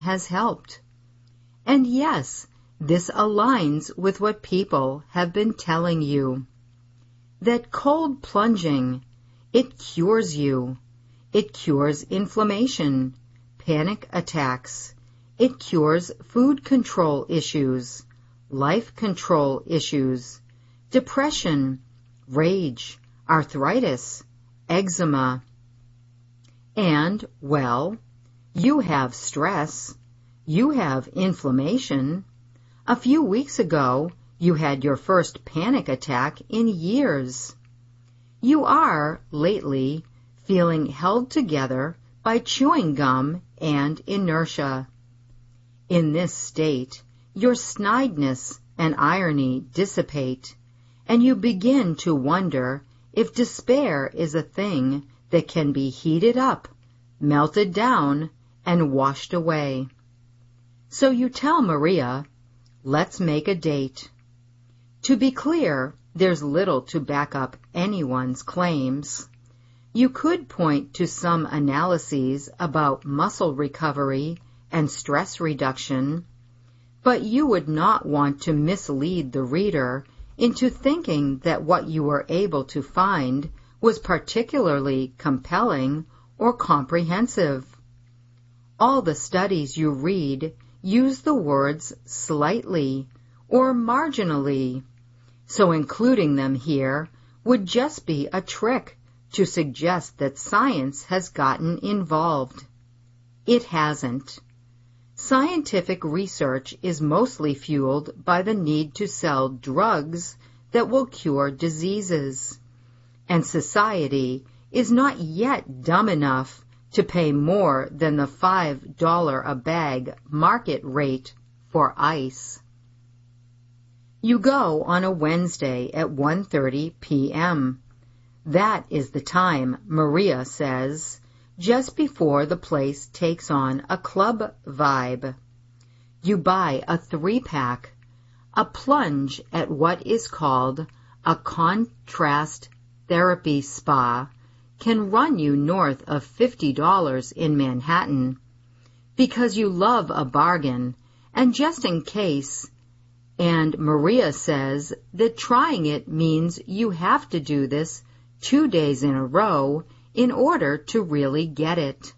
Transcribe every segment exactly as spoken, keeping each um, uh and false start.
has helped. And yes, this aligns with what people have been telling you. That cold plunging, it cures you. It cures inflammation, panic attacks. It cures food control issues, life control issues, depression, rage, arthritis, eczema. And, well, you have stress. You have inflammation. A few weeks ago, you had your first panic attack in years. You are, lately, feeling held together by chewing gum and inertia. In this state, your snideness and irony dissipate, and you begin to wonder if despair is a thing that can be heated up, melted down, and washed away. So you tell Maria, let's make a date. To be clear, there's little to back up anyone's claims. You could point to some analyses about muscle recovery and stress reduction, but you would not want to mislead the reader into thinking that what you were able to find was particularly compelling or comprehensive. All the studies you read use the words slightly or marginally, so including them here would just be a trick to suggest that science has gotten involved. It hasn't. Scientific research is mostly fueled by the need to sell drugs that will cure diseases, and society is not yet dumb enough to pay more than the five dollars a bag market rate for ice. You go on a Wednesday at one thirty p.m. That is the time, Maria says, just before the place takes on a club vibe. You buy a three-pack, a plunge at what is called a contrast therapy spa can run you north of fifty dollars in Manhattan, because you love a bargain, and just in case, and Maria says that trying it means you have to do this two days in a row in order to really get it.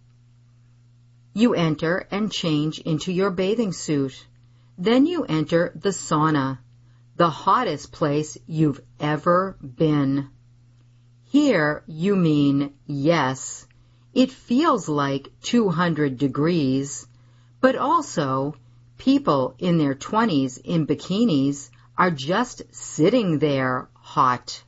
You enter and change into your bathing suit. Then you enter the sauna, the hottest place you've ever been. Here you mean, yes, it feels like two hundred degrees, but also people in their twenties in bikinis are just sitting there hot.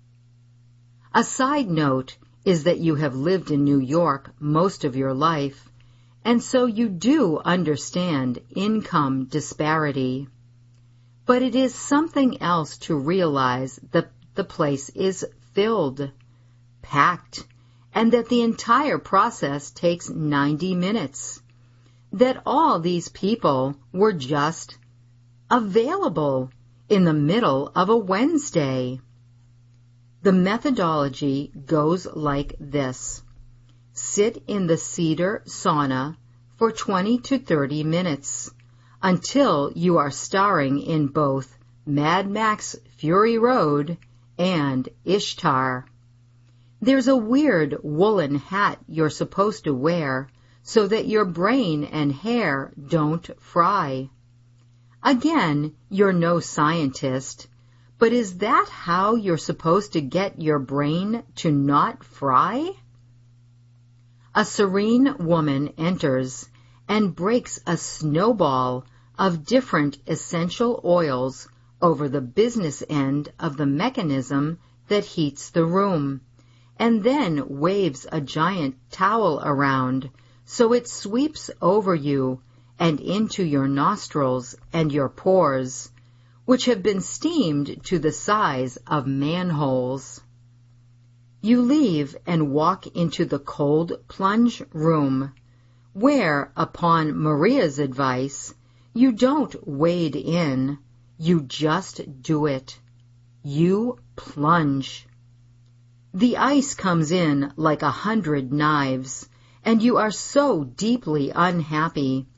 A side note is that you have lived in New York most of your life, and so you do understand income disparity. But it is something else to realize that the place is filled, packed, and that the entire process takes ninety minutes. That all these people were just available in the middle of a Wednesday. The methodology goes like this. Sit in the cedar sauna for twenty to thirty minutes until you are starring in both Mad Max Fury Road and Ishtar. There's a weird woolen hat you're supposed to wear so that your brain and hair don't fry. Again, you're no scientist, but is that how you're supposed to get your brain to not fry? A serene woman enters and breaks a snowball of different essential oils over the business end of the mechanism that heats the room, and then waves a giant towel around so it sweeps over you and into your nostrils and your pores, which have been steamed to the size of manholes. You leave and walk into the cold plunge room, where, upon Maria's advice, you don't wade in, you just do it. You plunge. The ice comes in like a hundred knives, and you are so deeply unhappy